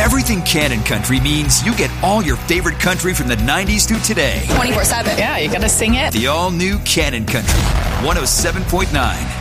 Everything Cannon Country means you get all your favorite country from the 90s to today. 24/7. Yeah, you gotta sing it. The all-new Cannon Country, 107.9